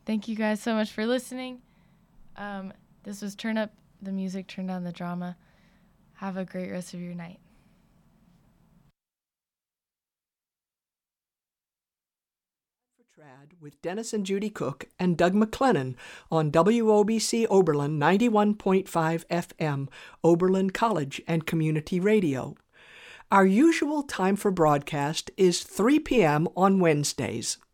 Thank you guys so much for listening. This was Turn Up the Music, Turn Down the Drama. Have a great rest of your night. Trad with Dennis and Judy Cook and Doug McLennan on WOBC Oberlin 91.5 FM, Oberlin College and Community Radio. Our usual time for broadcast is 3 p.m. on Wednesdays.